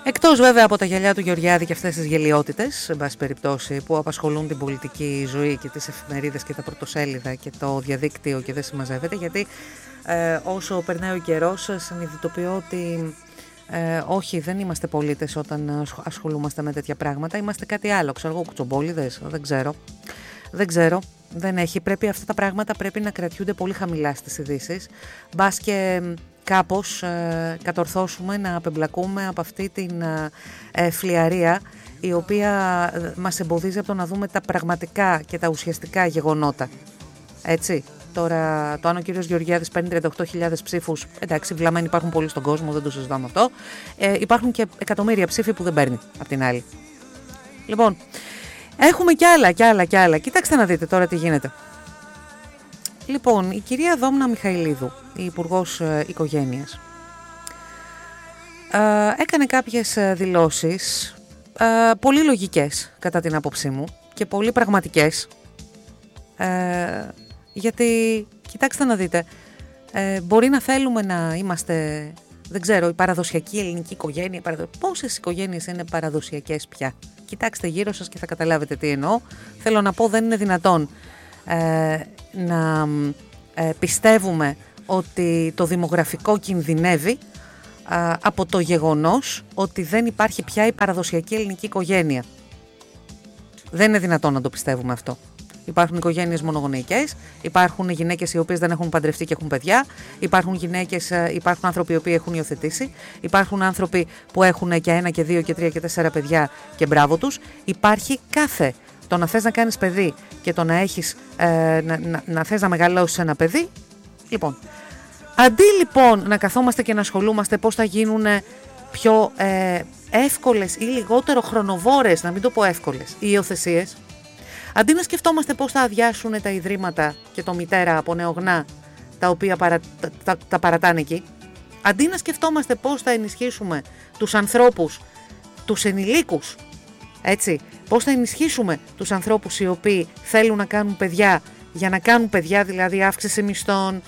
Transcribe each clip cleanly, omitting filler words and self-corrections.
Εκτός βέβαια από τα γυαλιά του Γεωργιάδη και αυτές τις γελοιότητες, σε πάση περιπτώσει, που απασχολούν την πολιτική ζωή και τις εφημερίδες και τα πρωτοσέλιδα και το διαδίκτυο και δεν συμμαζεύεται, γιατί όσο περνάει ο καιρός συνειδητοποιώ ότι όχι, δεν είμαστε πολίτες όταν ασχολούμαστε με τέτοια πράγματα, είμαστε κάτι άλλο, ξέρω εγώ, κουτσομπόλιδες, δεν ξέρω, δεν έχει, πρέπει αυτά τα πράγματα πρέπει να κρατιούνται πολύ χαμηλά στις ειδήσεις, μπας και κάπως κατορθώσουμε να απεμπλακούμε από αυτή την φλιαρία η οποία μας εμποδίζει από το να δούμε τα πραγματικά και τα ουσιαστικά γεγονότα. Έτσι, τώρα το αν ο κύριος Γεωργιάδης παίρνει 38.000 ψήφους, εντάξει, βλαμμένοι υπάρχουν πολλοί στον κόσμο, δεν το συζητάμε αυτό, υπάρχουν και εκατομμύρια ψήφοι που δεν παίρνει απ' την άλλη. Λοιπόν, έχουμε κι άλλα, κοιτάξτε να δείτε τώρα τι γίνεται. Λοιπόν, η κυρία Δόμνα Μιχαηλίδου, η Υπουργός Οικογένειας, έκανε κάποιες δηλώσεις πολύ λογικές κατά την άποψή μου και πολύ πραγματικές, γιατί κοιτάξτε να δείτε, μπορεί να θέλουμε να είμαστε, δεν ξέρω, η παραδοσιακή ελληνική οικογένεια, πόσες οικογένειες είναι παραδοσιακές πια? Κοιτάξτε γύρω σας και θα καταλάβετε τι εννοώ. Θέλω να πω, δεν είναι δυνατόν να πιστεύουμε ότι το δημογραφικό κινδυνεύει από το γεγονός ότι δεν υπάρχει πια η παραδοσιακή ελληνική οικογένεια. Δεν είναι δυνατόν να το πιστεύουμε αυτό. Υπάρχουν οικογένειες μονογονεϊκές, υπάρχουν γυναίκες οι οποίες δεν έχουν παντρευτεί και έχουν παιδιά, υπάρχουν άνθρωποι οι οποίοι έχουν υιοθετήσει, υπάρχουν άνθρωποι που έχουν και 1 και 2 και 3 και 4 παιδιά και μπράβο τους. Υπάρχει κάθε. Το να θες να κάνεις παιδί και το να έχεις, να θες να μεγαλώσεις ένα παιδί. Λοιπόν, αντί λοιπόν να καθόμαστε και να ασχολούμαστε πώς θα γίνουν πιο εύκολες ή λιγότερο χρονοβόρες, να μην το πω εύκολες, οι υιοθεσίες, αντί να σκεφτόμαστε πώς θα αδειάσουν τα ιδρύματα και το μητέρα από νεογνά τα οποία τα παρατάνε εκεί, αντί να σκεφτόμαστε πώς θα ενισχύσουμε τους ανθρώπους, τους ενηλίκους, έτσι, πώς θα ενισχύσουμε τους ανθρώπους οι οποίοι θέλουν να κάνουν παιδιά, για να κάνουν παιδιά, δηλαδή αύξηση μισθών,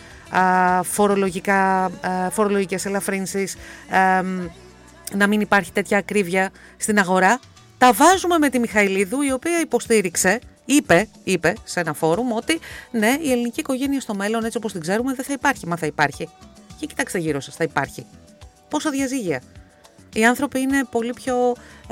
φορολογικές ελαφρύνσεις, να μην υπάρχει τέτοια ακρίβεια στην αγορά, τα βάζουμε με τη Μιχαηλίδου, η οποία υποστήριξε, είπε σε ένα φόρουμ ότι ναι, η ελληνική οικογένεια στο μέλλον, έτσι όπως την ξέρουμε, δεν θα υπάρχει. Μα θα υπάρχει. Και κοιτάξτε γύρω σας, θα υπάρχει. Πόσα διαζύγια. Οι άνθρωποι είναι πολύ πιο...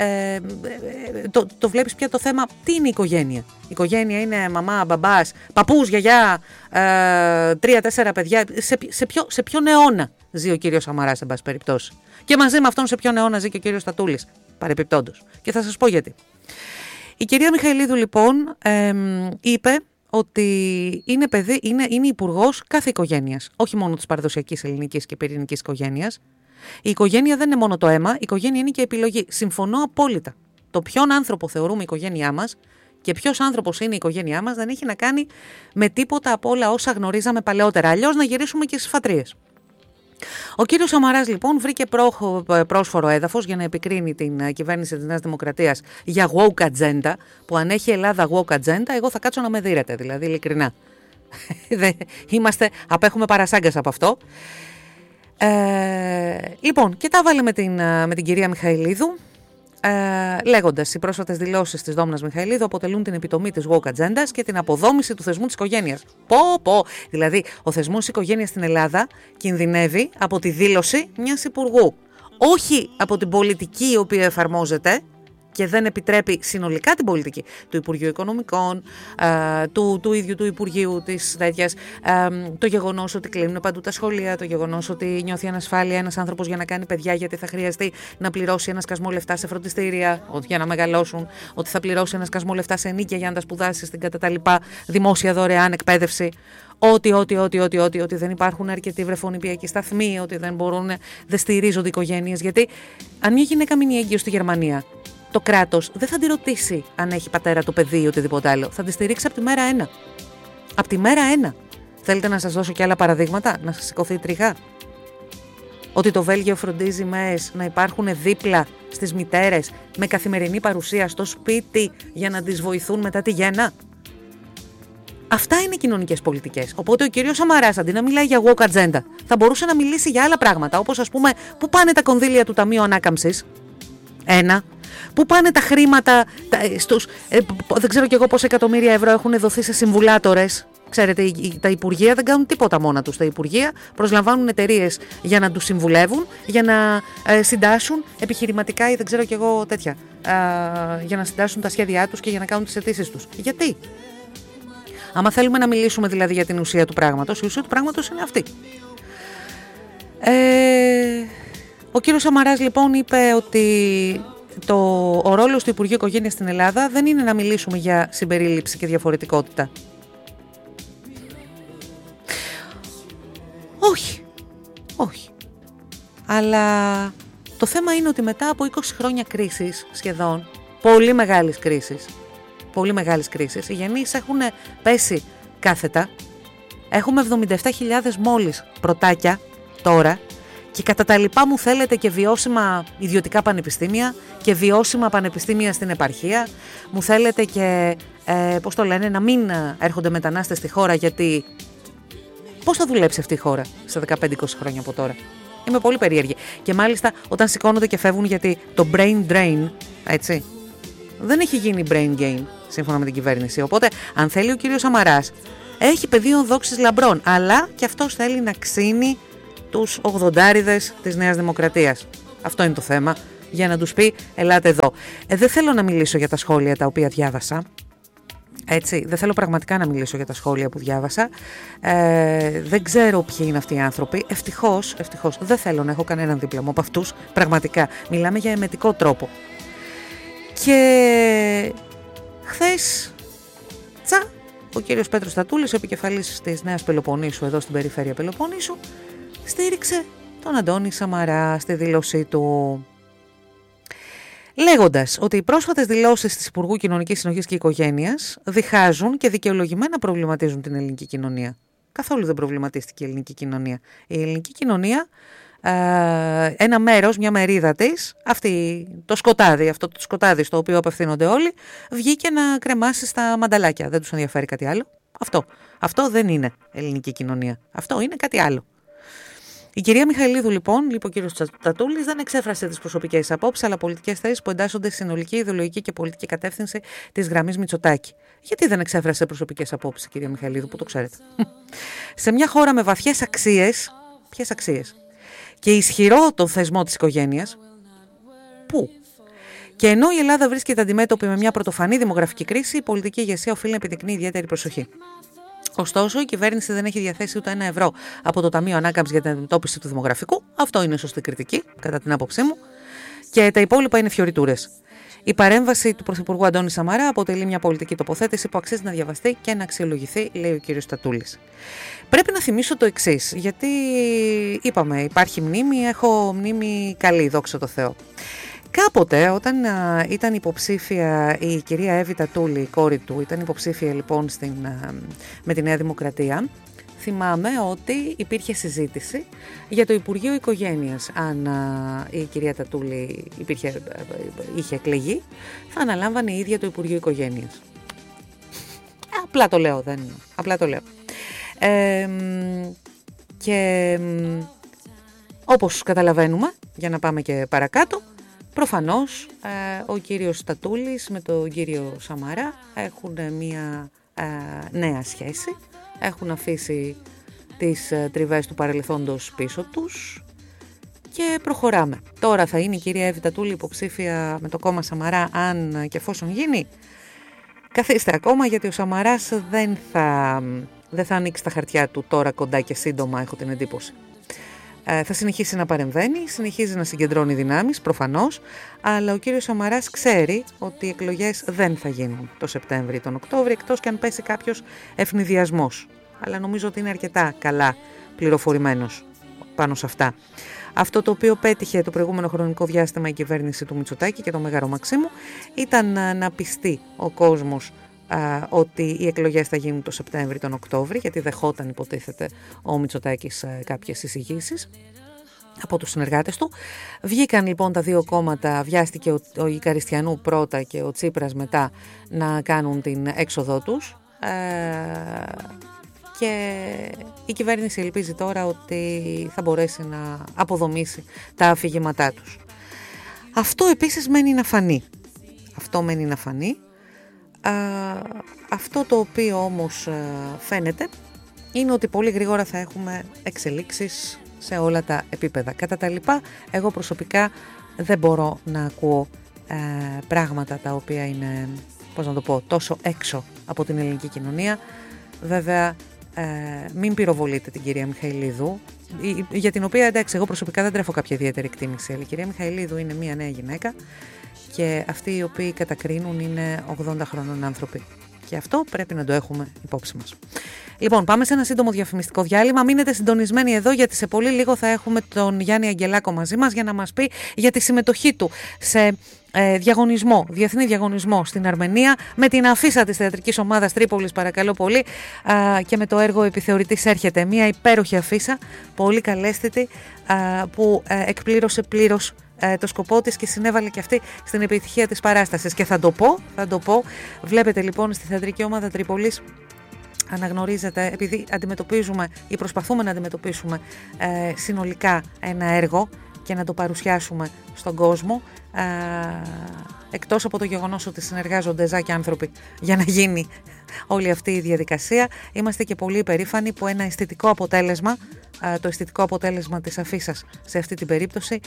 το βλέπεις πια το θέμα, τι είναι η οικογένεια. Η οικογένεια είναι μαμά, μπαμπάς, παππούς, γιαγιά, 3-4 παιδιά. Σε ποιον αιώνα ζει ο κύριος Σαμαράς, εν πάση περιπτώσει. Και μαζί με αυτόν σε ποιον αιώνα ζει και ο κύριος Στατούλης, παρεπιπτόντως. Και θα σας πω γιατί. Η κυρία Μιχαηλίδου λοιπόν είπε ότι είναι υπουργός κάθε οικογένειας, όχι μόνο της παραδοσιακής ελληνικής και πυρηνικής οικογένειας. Η οικογένεια δεν είναι μόνο το αίμα, η οικογένεια είναι και επιλογή. Συμφωνώ απόλυτα. Το ποιον άνθρωπο θεωρούμε η οικογένειά μας και ποιος άνθρωπος είναι η οικογένειά μας δεν έχει να κάνει με τίποτα από όλα όσα γνωρίζαμε παλαιότερα. Αλλιώς να γυρίσουμε και στις φατρίες. Ο κύριος Σαμαράς λοιπόν βρήκε πρόσφορο έδαφος για να επικρίνει την κυβέρνηση της Νέας Δημοκρατίας για woke agenda, που αν έχει η Ελλάδα woke agenda, εγώ θα κάτσω να με δείρετε, δηλαδή ειλικρινά. Απέχουμε παρασάγκας από αυτό. Λοιπόν, και τα βάλε με την κυρία Μιχαηλίδου, λέγοντας: οι πρόσφατες δηλώσεις της Δόμνας Μιχαηλίδου αποτελούν την επιτομή της woke agenda και την αποδόμηση του θεσμού της οικογένειας. Δηλαδή, ο θεσμός της οικογένειας στην Ελλάδα κινδυνεύει από τη δήλωση μιας υπουργού. Όχι από την πολιτική η οποία εφαρμόζεται και δεν επιτρέπει συνολικά την πολιτική του Υπουργείου Οικονομικών, του ίδιου του Υπουργείου της τέτοιας, το γεγονός ότι κλείνουν παντού τα σχολεία, το γεγονός ότι νιώθει ανασφάλεια ένας άνθρωπος για να κάνει παιδιά γιατί θα χρειαστεί να πληρώσει ένα σκασμό λεφτά σε φροντιστήρια για να μεγαλώσουν, ότι θα πληρώσει ένα σκασμό λεφτά σε ενοίκια για να τα σπουδάσει στην κατά τα λοιπά δημόσια δωρεάν εκπαίδευση. Ότι δεν υπάρχουν αρκετοί βρεφονιπιακοί σταθμοί, ότι δεν στηρίζονται οικογένειες. Γιατί αν μια γυναίκα μείνει έγκυος στη Γερμανία, το κράτος δεν θα τη ρωτήσει αν έχει πατέρα το παιδί ή οτιδήποτε άλλο. Θα τη στηρίξει από τη μέρα 1. Από τη μέρα 1. Θέλετε να σας δώσω και άλλα παραδείγματα, να σας σηκωθεί η τρίχα? Ότι το Βέλγιο φροντίζει ΜΕΕΣ να υπάρχουν δίπλα στις μητέρες με καθημερινή παρουσία στο σπίτι για να τις βοηθούν μετά τη γέννα. Αυτά είναι κοινωνικές πολιτικές. Οπότε ο κύριος Σαμαράς, αντί να μιλάει για woke agenda, θα μπορούσε να μιλήσει για άλλα πράγματα, όπως ας πούμε, πού πάνε τα κονδύλια του Ταμείου Ανάκαμψης. Ένα. Πού πάνε τα χρήματα δεν ξέρω κι εγώ πόσα εκατομμύρια ευρώ έχουν δοθεί σε συμβουλάτορες. Ξέρετε, τα υπουργεία δεν κάνουν τίποτα μόνα τους. Τα υπουργεία προσλαμβάνουν εταιρείες για να τους συμβουλεύουν, για να συντάσσουν επιχειρηματικά ή δεν ξέρω κι εγώ τέτοια, για να συντάσσουν τα σχέδιά τους και για να κάνουν τις αιτήσεις τους. Γιατί? Άμα θέλουμε να μιλήσουμε δηλαδή για την ουσία του πράγματος, η ουσία του πράγματος είναι αυτή. Ο κύριος Σαμαράς λοιπόν είπε ότι ο ρόλος του Υπουργείου Οικογένειας στην Ελλάδα δεν είναι να μιλήσουμε για συμπερίληψη και διαφορετικότητα. Όχι. Αλλά το θέμα είναι ότι μετά από 20 χρόνια κρίσης σχεδόν, πολύ μεγάλης κρίσης, οι γεννήσεις έχουν πέσει κάθετα. Έχουμε 77.000 μόλις πρωτάκια τώρα και κατά τα λοιπά μου θέλετε και βιώσιμα ιδιωτικά πανεπιστήμια και βιώσιμα πανεπιστήμια στην επαρχία. Μου θέλετε και, να μην έρχονται μετανάστες στη χώρα, γιατί πώς θα δουλέψει αυτή η χώρα σε 15-20 χρόνια από τώρα? Είμαι πολύ περίεργη. Και μάλιστα όταν σηκώνονται και φεύγουν, γιατί το brain drain, έτσι, δεν έχει γίνει brain gain σύμφωνα με την κυβέρνηση. Οπότε αν θέλει ο κύριος Σαμαράς, έχει πεδίο δόξης λαμπρών, αλλά και αυτός θέλει να ξύνει τους 80'ριδες της Νέας Δημοκρατίας. Αυτό είναι το θέμα, για να τους πει ελάτε εδώ. Δεν θέλω να μιλήσω για τα σχόλια τα οποία διάβασα. Έτσι, δεν θέλω πραγματικά να μιλήσω για τα σχόλια που διάβασα. Δεν ξέρω ποιοι είναι αυτοί οι άνθρωποι. Ευτυχώς, δεν θέλω να έχω κανέναν δίπλα μου από αυτούς. Πραγματικά, μιλάμε για εμετικό τρόπο. Και χθες, ο κύριος Πέτρος Στατούλης, ο επικεφαλής της Νέας Πελοποννήσου, εδώ στην περιφέρεια Πελοποννήσου, στήριξε τον Αντώνη Σαμαρά στη δήλωσή του, λέγοντας ότι οι πρόσφατες δηλώσεις της Υπουργού Κοινωνικής Συνοχής και Οικογένειας διχάζουν και δικαιολογημένα προβληματίζουν την ελληνική κοινωνία. Καθόλου δεν προβληματίστηκε η ελληνική κοινωνία. Η ελληνική κοινωνία, ένα μέρος, μια μερίδα της, αυτό το σκοτάδι στο οποίο απευθύνονται όλοι, βγήκε να κρεμάσει στα μανταλάκια. Δεν τους ενδιαφέρει κάτι άλλο. Αυτό δεν είναι ελληνική κοινωνία. Αυτό είναι κάτι άλλο. Η κυρία Μιχαηλίδου, λοιπόν, είπε ο κύριος Τσατούλης, δεν εξέφρασε τις προσωπικές απόψεις, αλλά πολιτικές θέσεις που εντάσσονται στη συνολική ιδεολογική και πολιτική κατεύθυνση της γραμμής Μητσοτάκη. Γιατί δεν εξέφρασε προσωπικές απόψεις, κυρία Μιχαηλίδου, που το ξέρετε? Σε μια χώρα με βαθιές αξίες, ποιες αξίες? Και ισχυρό τον θεσμό της οικογένειας, πού? Και ενώ η Ελλάδα βρίσκεται αντιμέτωπη με μια πρωτοφανή δημογραφική κρίση, η πολιτική ηγεσία οφείλει να επιδεικνύει ιδιαίτερη προσοχή. Ωστόσο, η κυβέρνηση δεν έχει διαθέσει ούτε €1 από το Ταμείο Ανάκαμψης για την αντιμετώπιση του δημογραφικού. Αυτό είναι σωστή κριτική, κατά την άποψή μου. Και τα υπόλοιπα είναι φιωριτούρες. Η παρέμβαση του Πρωθυπουργού Αντώνη Σαμαρά αποτελεί μια πολιτική τοποθέτηση που αξίζει να διαβαστεί και να αξιολογηθεί, λέει ο κύριος Στατούλης. Πρέπει να θυμίσω το εξής, γιατί είπαμε, υπάρχει μνήμη, έχω μνήμη καλή, δόξα τω Θεώ. Κάποτε, όταν ήταν υποψήφια η κυρία Εύη Τατούλη, η κόρη του, ήταν υποψήφια λοιπόν με τη Νέα Δημοκρατία, θυμάμαι ότι υπήρχε συζήτηση για το Υπουργείο Οικογένειας. Αν η κυρία Τατούλη είχε εκλεγεί, θα αναλάμβανε η ίδια το Υπουργείο Οικογένειας. Απλά το λέω, απλά το λέω. Και όπως καταλαβαίνουμε, για να πάμε και παρακάτω, προφανώς ο κύριος Στατούλης με τον κύριο Σαμαρά έχουν μια νέα σχέση, έχουν αφήσει τις τριβές του παρελθόντος πίσω τους και προχωράμε. Τώρα θα είναι η κυρία Εύη Τατούλη υποψήφια με το κόμμα Σαμαρά, αν και εφόσον γίνει? Καθίστε ακόμα, γιατί ο Σαμαράς δεν θα ανοίξει τα χαρτιά του τώρα κοντά και σύντομα, έχω την εντύπωση. Θα συνεχίσει να παρεμβαίνει, συνεχίζει να συγκεντρώνει δυνάμεις, προφανώς, αλλά ο κύριος Σαμαράς ξέρει ότι οι εκλογές δεν θα γίνουν το Σεπτέμβριο ή τον Οκτώβριο, εκτός και αν πέσει κάποιος ευνηδιασμός. Αλλά νομίζω ότι είναι αρκετά καλά πληροφορημένος πάνω σε αυτά. Αυτό το οποίο πέτυχε το προηγούμενο χρονικό διάστημα η κυβέρνηση του Μητσοτάκη και το Μέγαρο Μαξίμου ήταν να πιστεί ο κόσμος ότι οι εκλογές θα γίνουν το Σεπτέμβριο ή τον Οκτώβριο, γιατί δεχόταν, υποτίθεται, ο Μητσοτάκης κάποιες εισηγήσεις από τους συνεργάτες του. Βγήκαν λοιπόν τα δύο κόμματα, βιάστηκε ο Ικαριστιανού πρώτα και ο Τσίπρας μετά, να κάνουν την έξοδό τους και η κυβέρνηση ελπίζει τώρα ότι θα μπορέσει να αποδομήσει τα αφηγήματά τους. Αυτό επίσης μένει να φανεί. Αυτό το οποίο όμως φαίνεται είναι ότι πολύ γρήγορα θα έχουμε εξελίξεις σε όλα τα επίπεδα. Κατά τα λοιπά, εγώ προσωπικά δεν μπορώ να ακούω πράγματα τα οποία είναι, τόσο έξω από την ελληνική κοινωνία. Βέβαια, μην πυροβολείτε την κυρία Μιχαηλίδου, για την οποία, εντάξει, εγώ προσωπικά δεν τρέφω κάποια ιδιαίτερη εκτίμηση, αλλά η κυρία Μιχαηλίδου είναι μια νέα γυναίκα και αυτοί οι οποίοι κατακρίνουν είναι 80 χρονών άνθρωποι. Και αυτό πρέπει να το έχουμε υπόψη μας. Λοιπόν, πάμε σε ένα σύντομο διαφημιστικό διάλειμμα. Μείνετε συντονισμένοι εδώ, γιατί σε πολύ λίγο θα έχουμε τον Γιάννη Αγγελάκο μαζί μας για να μας πει για τη συμμετοχή του σε διεθνή διαγωνισμό στην Αρμενία, με την αφίσα της θεατρικής ομάδας Τρίπολης, παρακαλώ πολύ, και με το έργο «Επιθεωρητής έρχεται». Μια υπέροχη αφίσα, πολύ καλέσθητη, που εκπλήρωσε πλήρως το σκοπό της και συνέβαλε και αυτή στην επιτυχία της παράστασης. Και θα το πω, βλέπετε λοιπόν στη θεατρική ομάδα Τρίπολης, αναγνωρίζετε, επειδή αντιμετωπίζουμε ή προσπαθούμε να αντιμετωπίσουμε συνολικά ένα έργο και να το παρουσιάσουμε στον κόσμο, εκτός από το γεγονός ότι συνεργάζονται ζάκια άνθρωποι για να γίνει όλη αυτή η διαδικασία, είμαστε και πολύ υπερήφανοι που ένα αισθητικό αποτέλεσμα, το αισθητικό αποτέλεσμα της αφίσας σε αυτή την περίπτωση,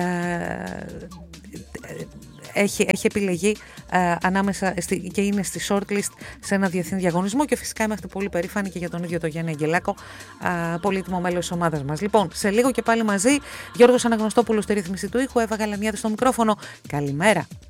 έχει επιλεγεί ανάμεσα και είναι στη shortlist σε ένα διεθνή διαγωνισμό, και φυσικά είμαστε πολύ περήφανοι και για τον ίδιο τον Γιάννη Αγγελάκο, πολύτιμο μέλος της ομάδας μας. Λοιπόν, σε λίγο και πάλι μαζί, Γιώργος Αναγνωστόπουλος στη ρύθμιση του ήχου, Εύα Γαλανιάδη στο μικρόφωνο. Καλημέρα.